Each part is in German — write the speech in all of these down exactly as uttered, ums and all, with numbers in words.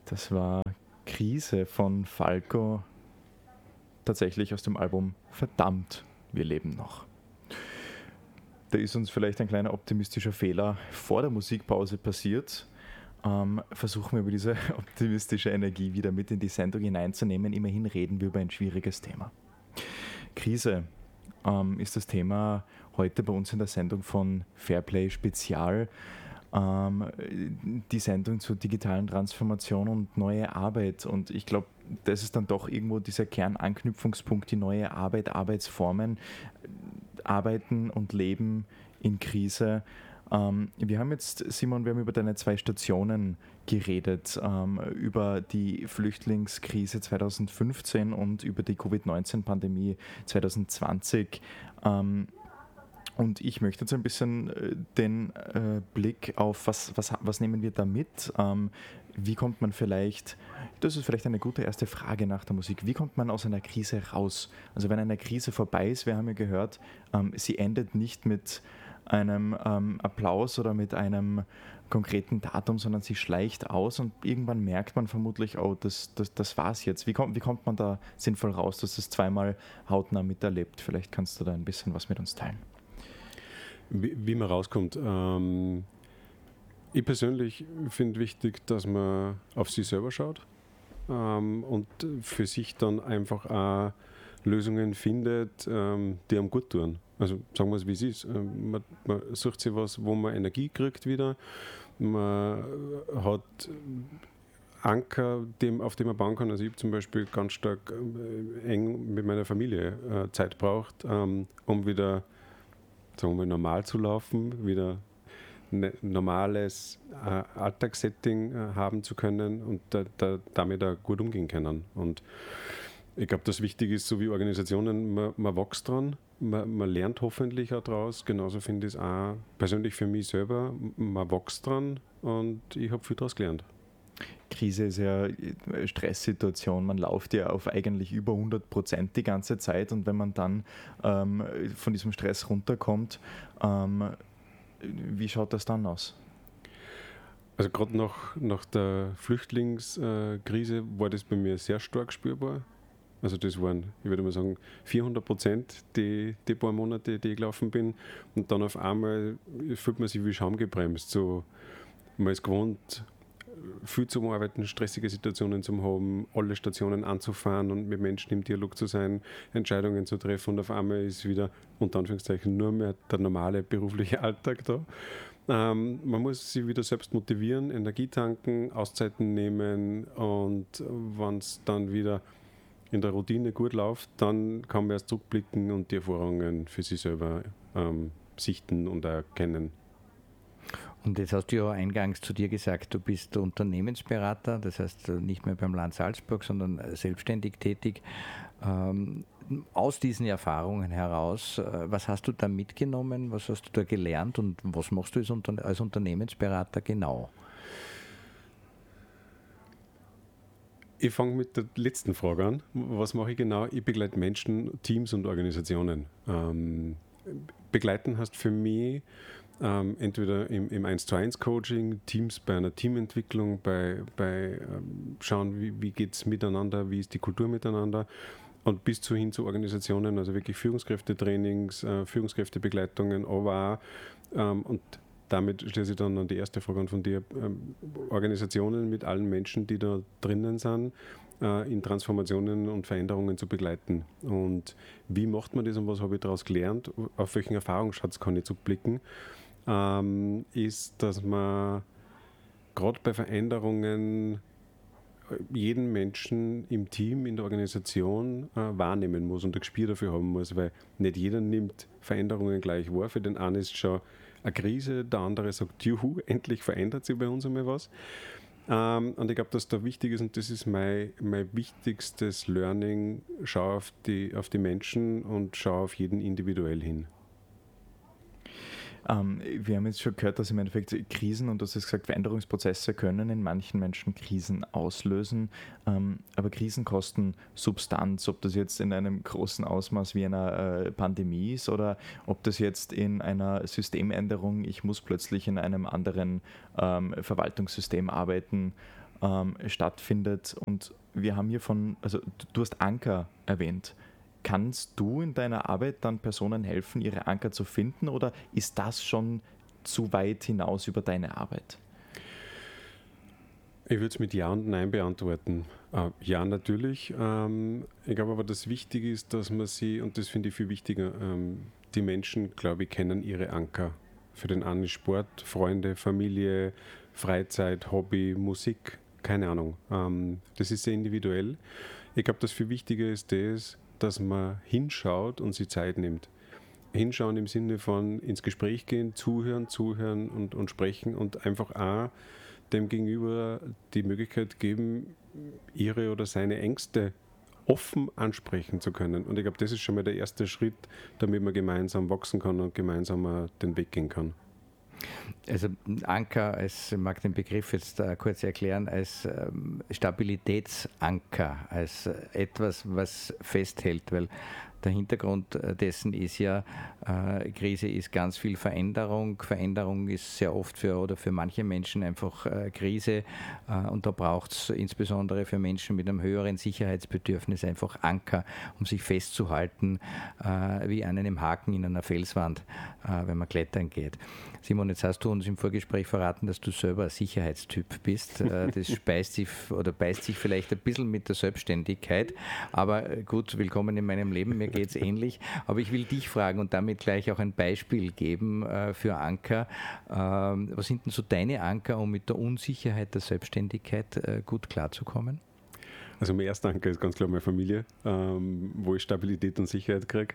Das war Krise von Falco, tatsächlich aus dem Album Verdammt, wir leben noch. Da ist uns vielleicht ein kleiner optimistischer Fehler vor der Musikpause passiert. Ähm, versuchen wir über diese optimistische Energie wieder mit in die Sendung hineinzunehmen. Immerhin reden wir über ein schwieriges Thema. Krise ähm, ist das Thema heute bei uns in der Sendung von Fairplay Spezial. Ähm, die Sendung zur digitalen Transformation und neue Arbeit. Und ich glaube, das ist dann doch irgendwo dieser Kernanknüpfungspunkt, die neue Arbeit, Arbeitsformen, Arbeiten und Leben in Krise. Ähm, wir haben jetzt, Simon, wir haben über deine zwei Stationen geredet, ähm, über die Flüchtlingskrise zwanzig fünfzehn und über die Covid neunzehn Pandemie zwanzig zwanzig. Ähm, Und ich möchte jetzt ein bisschen den äh, Blick auf, was, was, was nehmen wir da mit? Ähm, wie kommt man vielleicht, das ist vielleicht eine gute erste Frage nach der Musik, wie kommt man aus einer Krise raus? Also wenn eine Krise vorbei ist, wir haben ja gehört, ähm, sie endet nicht mit einem ähm, Applaus oder mit einem konkreten Datum, sondern sie schleicht aus und irgendwann merkt man vermutlich, oh, das, das, das war's jetzt. Wie kommt, wie kommt man da sinnvoll raus, dass das zweimal hautnah miterlebt? Vielleicht kannst du da ein bisschen was mit uns teilen. Wie, wie man rauskommt. Ähm, ich persönlich finde wichtig, dass man auf sich selber schaut ähm, und für sich dann einfach auch Lösungen findet, ähm, die einem gut tun. Also sagen wir es, wie es ist. Ähm, man, man sucht sich was, wo man Energie kriegt wieder. Man hat Anker, dem, auf dem man bauen kann. Also ich habe zum Beispiel ganz stark äh, eng mit meiner Familie äh, Zeit braucht, ähm, um wieder, sagen wir mal, normal zu laufen, wieder ein normales äh, Alltagssetting äh, haben zu können und da, da, damit auch gut umgehen können. Und ich glaube, das Wichtige ist, so wie Organisationen, man, man wächst dran, man, man lernt hoffentlich auch draus. Genauso finde ich es auch persönlich für mich selber, man wächst dran und ich habe viel daraus gelernt. Krise ist ja eine Stresssituation, man läuft ja auf eigentlich über hundert Prozent die ganze Zeit und wenn man dann ähm, von diesem Stress runterkommt, ähm, wie schaut das dann aus? Also gerade nach, nach der Flüchtlingskrise war das bei mir sehr stark spürbar. Also das waren, ich würde mal sagen, vierhundert Prozent die, die paar Monate, die ich gelaufen bin und dann auf einmal fühlt man sich wie Schaum gebremst. So, man ist gewohnt, viel zu arbeiten, stressige Situationen zu haben, alle Stationen anzufahren und mit Menschen im Dialog zu sein, Entscheidungen zu treffen und auf einmal ist wieder, unter Anführungszeichen, nur mehr der normale berufliche Alltag da. Ähm, man muss sich wieder selbst motivieren, Energie tanken, Auszeiten nehmen und wenn es dann wieder in der Routine gut läuft, dann kann man erst zurückblicken und die Erfahrungen für sich selber ähm, sichten und erkennen. Und jetzt hast du ja eingangs zu dir gesagt, du bist Unternehmensberater, das heißt nicht mehr beim Land Salzburg, sondern selbstständig tätig. Ähm, aus diesen Erfahrungen heraus, was hast du da mitgenommen, was hast du da gelernt und was machst du als, Unter- als Unternehmensberater genau? Ich fange mit der letzten Frage an. Was mache ich genau? Ich begleite Menschen, Teams und Organisationen. Ähm, begleiten heißt für mich ähm, entweder im, im eins zu eins Coaching, Teams bei einer Teamentwicklung, bei, bei ähm, schauen, wie, wie geht es miteinander, wie ist die Kultur miteinander und bis zu hin zu Organisationen, also wirklich Führungskräftetrainings, äh, Führungskräftebegleitungen, aber auch ähm, und damit schließe ich dann an die erste Frage an von dir. Ähm, Organisationen mit allen Menschen, die da drinnen sind, äh, in Transformationen und Veränderungen zu begleiten. Und wie macht man das und was habe ich daraus gelernt? Auf welchen Erfahrungsschatz kann ich zurückblicken? Ähm, ist, dass man gerade bei Veränderungen jeden Menschen im Team, in der Organisation äh, wahrnehmen muss und ein Gespür dafür haben muss, weil nicht jeder nimmt Veränderungen gleich wahr. Für den einen ist schon eine Krise, der andere sagt, juhu, endlich verändert sich bei uns einmal was. Ähm, und ich glaube, dass da wichtig ist, und das ist mein, mein wichtigstes Learning, schau auf die, auf die Menschen und schau auf jeden individuell hin. Ähm, wir haben jetzt schon gehört, dass im Endeffekt Krisen, und du hast gesagt, Veränderungsprozesse können in manchen Menschen Krisen auslösen, ähm, aber Krisen kosten Substanz, ob das jetzt in einem großen Ausmaß wie einer äh, Pandemie ist oder ob das jetzt in einer Systemänderung, ich muss plötzlich in einem anderen ähm, Verwaltungssystem arbeiten, ähm, stattfindet. Und wir haben hier von, also du hast Anker erwähnt. Kannst du in deiner Arbeit dann Personen helfen, ihre Anker zu finden, oder ist das schon zu weit hinaus über deine Arbeit? Ich würde es mit Ja und Nein beantworten. Äh, ja, natürlich. Ähm, ich glaube aber, das Wichtige ist, dass man sie, und das finde ich viel wichtiger, ähm, die Menschen, glaube ich, kennen ihre Anker. Für den einen ist Sport, Freunde, Familie, Freizeit, Hobby, Musik, keine Ahnung. Ähm, das ist sehr individuell. Ich glaube, das viel wichtiger ist das, dass man hinschaut und sich Zeit nimmt. Hinschauen im Sinne von ins Gespräch gehen, zuhören, zuhören und, und sprechen und einfach auch dem Gegenüber die Möglichkeit geben, ihre oder seine Ängste offen ansprechen zu können. Und ich glaube, das ist schon mal der erste Schritt, damit man gemeinsam wachsen kann und gemeinsam den Weg gehen kann. Also Anker, als, ich mag den Begriff jetzt äh, kurz erklären, als ähm, Stabilitätsanker, als äh, etwas, was festhält, weil der Hintergrund dessen ist ja, äh, Krise ist ganz viel Veränderung. Veränderung ist sehr oft für oder für manche Menschen einfach äh, Krise äh, und da braucht es insbesondere für Menschen mit einem höheren Sicherheitsbedürfnis einfach Anker, um sich festzuhalten, äh, wie an einem Haken in einer Felswand, äh, wenn man klettern geht. Simon, jetzt hast du uns im Vorgespräch verraten, dass du selber ein Sicherheitstyp bist. Äh, das speist sich oder beißt sich vielleicht ein bisschen mit der Selbstständigkeit, aber gut, willkommen in meinem Leben. Mir geht es ähnlich, aber ich will dich fragen und damit gleich auch ein Beispiel geben äh, für Anker. Ähm, was sind denn so deine Anker, um mit der Unsicherheit der Selbstständigkeit äh, gut klarzukommen? Also mein erster Anker ist ganz klar meine Familie, ähm, wo ich Stabilität und Sicherheit kriege.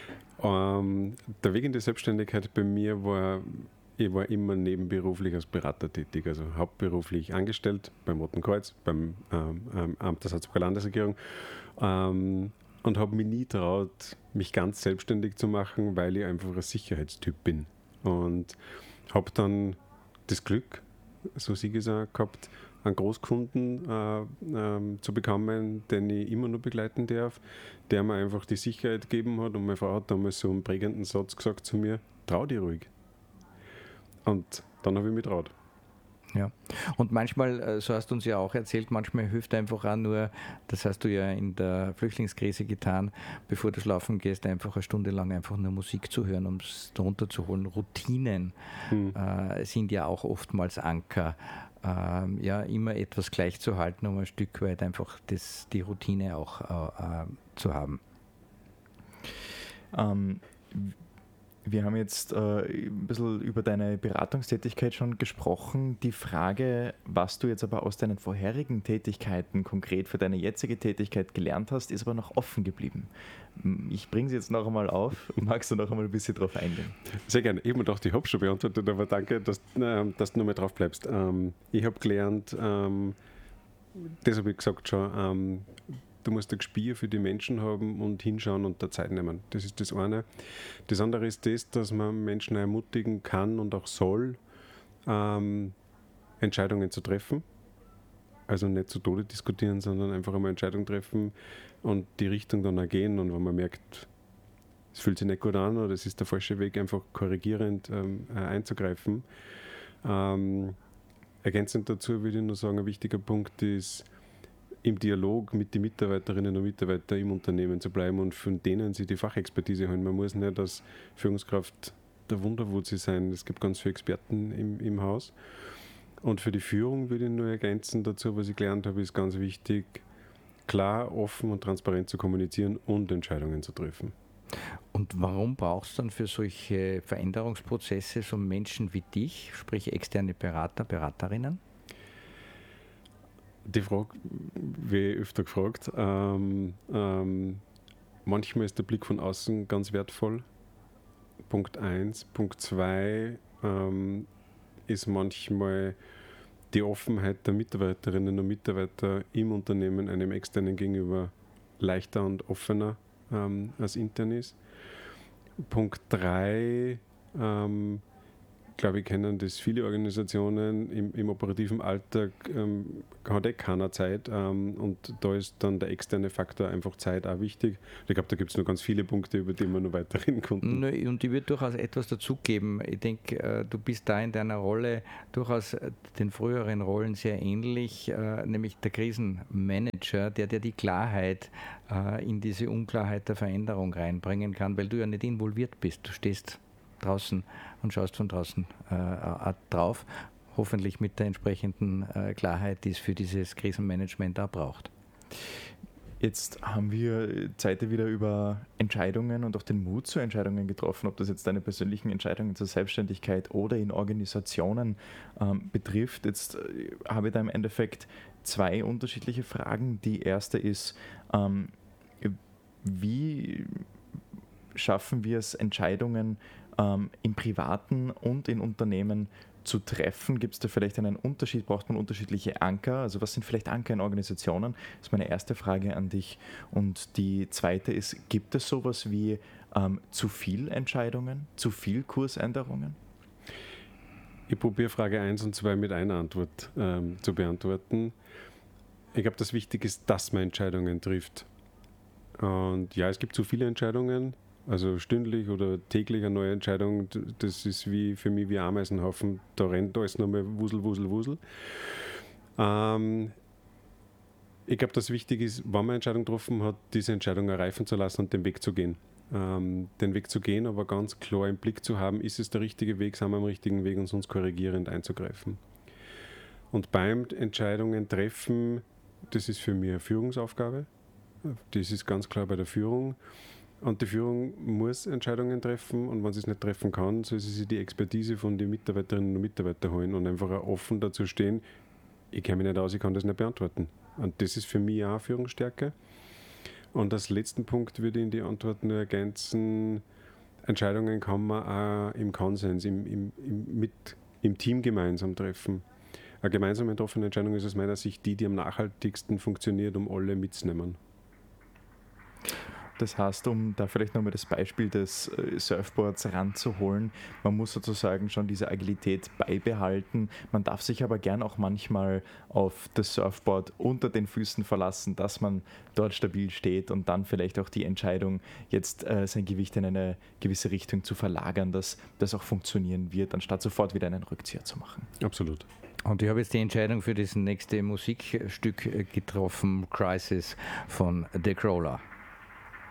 Ähm, der Weg in die Selbstständigkeit bei mir war, ich war immer nebenberuflich als Berater tätig, also hauptberuflich angestellt beim Roten Kreuz, beim ähm, Amt der Salzburger Landesregierung. Ähm, Und habe mich nie traut, mich ganz selbstständig zu machen, weil ich einfach ein Sicherheitstyp bin. Und habe dann das Glück, so sie gesagt, gehabt, einen Großkunden äh, äh, zu bekommen, den ich immer nur begleiten darf, der mir einfach die Sicherheit gegeben hat. Und meine Frau hat damals so einen prägenden Satz gesagt zu mir: Trau dich ruhig. Und dann habe ich mich traut. Ja, und manchmal, so hast du uns ja auch erzählt, manchmal hilft einfach auch nur, das hast du ja in der Flüchtlingskrise getan, bevor du schlafen gehst, einfach eine Stunde lang einfach nur Musik zu hören, um es darunter zu holen. Routinen hm. äh, sind ja auch oftmals Anker, äh, ja, immer etwas gleich zu halten, um ein Stück weit einfach das, die Routine auch äh, äh, zu haben. Ähm, Wir haben jetzt äh, ein bisschen über deine Beratungstätigkeit schon gesprochen. Die Frage, was du jetzt aber aus deinen vorherigen Tätigkeiten konkret für deine jetzige Tätigkeit gelernt hast, ist aber noch offen geblieben. Ich bringe sie jetzt noch einmal auf. Magst du noch einmal ein bisschen drauf eingehen? Sehr gerne. Ich habe mir gedacht, ich habe schon beantwortet, aber danke, dass, äh, dass du noch mal drauf bleibst. Ähm, ich habe gelernt, ähm, das habe ich gesagt schon, ähm, du musst ein Gespür für die Menschen haben und hinschauen und da Zeit nehmen. Das ist das eine. Das andere ist das, dass man Menschen ermutigen kann und auch soll, ähm, Entscheidungen zu treffen. Also nicht zu Tode diskutieren, sondern einfach einmal Entscheidungen treffen und die Richtung dann auch gehen. Und wenn man merkt, es fühlt sich nicht gut an oder es ist der falsche Weg, einfach korrigierend ähm, einzugreifen. Ähm, ergänzend dazu würde ich nur sagen, ein wichtiger Punkt ist, im Dialog mit den Mitarbeiterinnen und Mitarbeitern im Unternehmen zu bleiben und von denen sie die Fachexpertise holen. Man muss nicht als Führungskraft der Wunderwurzel sein. Es gibt ganz viele Experten im, im Haus. Und für die Führung würde ich nur ergänzen dazu, was ich gelernt habe, ist ganz wichtig, klar, offen und transparent zu kommunizieren und Entscheidungen zu treffen. Und warum brauchst du dann für solche Veränderungsprozesse so Menschen wie dich, sprich externe Berater, Beraterinnen? Die Frage wird öfter gefragt. Ähm, ähm, manchmal ist der Blick von außen ganz wertvoll. Punkt eins. Punkt zwei ähm, ist manchmal die Offenheit der Mitarbeiterinnen und Mitarbeiter im Unternehmen einem externen gegenüber leichter und offener ähm, als intern ist. Punkt drei. Ähm, glaube ich, kennen das viele Organisationen im, im operativen Alltag, ähm, hat eh keiner Zeit ähm, und da ist dann der externe Faktor einfach Zeit auch wichtig. Ich glaube, da gibt es noch ganz viele Punkte, über die wir noch weiter reden konnten. Nö, und ich würde durchaus etwas dazugeben. Ich denke, äh, du bist da in deiner Rolle durchaus den früheren Rollen sehr ähnlich, äh, nämlich der Krisenmanager, der dir die Klarheit äh, in diese Unklarheit der Veränderung reinbringen kann, weil du ja nicht involviert bist. Du stehst draußen und schaust von draußen äh, drauf, hoffentlich mit der entsprechenden äh, Klarheit, die es für dieses Krisenmanagement auch braucht. Jetzt haben wir Zeit wieder über Entscheidungen und auch den Mut zu Entscheidungen getroffen, ob das jetzt deine persönlichen Entscheidungen zur Selbstständigkeit oder in Organisationen ähm, betrifft. Jetzt äh, habe ich da im Endeffekt zwei unterschiedliche Fragen. Die erste ist, ähm, wie schaffen wir es, Entscheidungen ähm, im Privaten und in Unternehmen zu treffen? Gibt es da vielleicht einen Unterschied? Braucht man unterschiedliche Anker? Also was sind vielleicht Anker in Organisationen? Das ist meine erste Frage an dich. Und die zweite ist, gibt es sowas wie ähm, zu viel Entscheidungen, zu viel Kursänderungen? Ich probiere Frage eins und zwei mit einer Antwort ähm, zu beantworten. Ich glaube, das Wichtige ist, dass man Entscheidungen trifft. Und ja, es gibt zu viele Entscheidungen. Also stündlich oder täglich eine neue Entscheidung, das ist wie für mich wie ein Ameisenhaufen, da rennt alles nochmal Wusel, Wusel, Wusel. Ähm, ich glaube, das Wichtige ist, wenn man eine Entscheidung getroffen hat, diese Entscheidung erreifen zu lassen und den Weg zu gehen. Ähm, den Weg zu gehen, aber ganz klar im Blick zu haben, ist es der richtige Weg, sind wir am richtigen Weg und sonst korrigierend einzugreifen. Und beim Entscheidungen treffen, das ist für mich eine Führungsaufgabe, das ist ganz klar bei der Führung. Und die Führung muss Entscheidungen treffen und wenn sie es nicht treffen kann, soll sie sich die Expertise von den Mitarbeiterinnen und Mitarbeitern holen und einfach auch offen dazu stehen, ich kenne mich nicht aus, ich kann das nicht beantworten. Und das ist für mich auch Führungsstärke. Und als letzten Punkt würde ich in die Antwort nur ergänzen, Entscheidungen kann man auch im Konsens, im, im, im, mit, im Team gemeinsam treffen. Eine gemeinsam getroffene Entscheidung ist aus meiner Sicht die, die am nachhaltigsten funktioniert, um alle mitzunehmen. Das heißt, um da vielleicht nochmal das Beispiel des Surfboards ranzuholen, man muss sozusagen schon diese Agilität beibehalten. Man darf sich aber gern auch manchmal auf das Surfboard unter den Füßen verlassen, dass man dort stabil steht und dann vielleicht auch die Entscheidung, jetzt äh, sein Gewicht in eine gewisse Richtung zu verlagern, dass das auch funktionieren wird, anstatt sofort wieder einen Rückzieher zu machen. Absolut. Und ich habe jetzt die Entscheidung für das nächste Musikstück getroffen, Crisis von The Crawler.